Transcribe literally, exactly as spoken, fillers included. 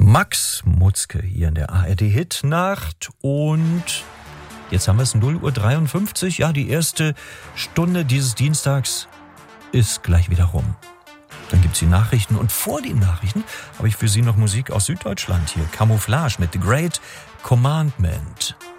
Max Mutzke hier in der A R D-Hit-Nacht und jetzt haben wir es null Uhr dreiundfünfzig. Ja, die erste Stunde dieses Dienstags ist gleich wieder rum. Dann gibt's die Nachrichten und vor den Nachrichten habe ich für Sie noch Musik aus Süddeutschland hier. Camouflage mit The Great Commandment.